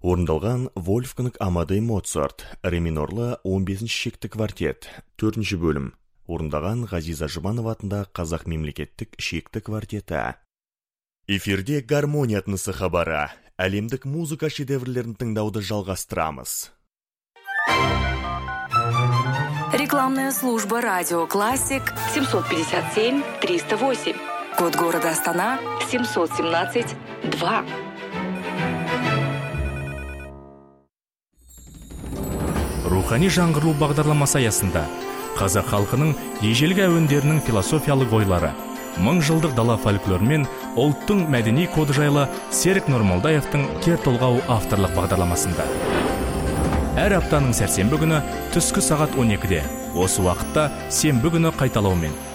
Орындалған Вольфганг Амадей Моцарт, ре минорлы 15-ші шекті квартет, 4-ші бөлім. Орындаған Ғазиза Жұбанова атында Қазақ мемлекеттік шекті квартеті. Эфирде гармония тынысы хабары. Әлемдік музыка шедеврлерін тыңдауды жалғастырамыз. Рекламная служба «Радио Классик» 757-308. Код города Астана 717-2. Рухани жаңғыру бағдарламасы аясында қазақ халқының ежелгі әуендерінің философиялық ойлары, мың жылдық дала фольклоры мен ұлттың мәдени коды жайлы Серік Нұрмолдаевтың кер толғау авторлық бағдарламасында. Әр аптаның сәрсенбі күні түскі сағат 12-де, осы уақытта сенбі күні қайталаумен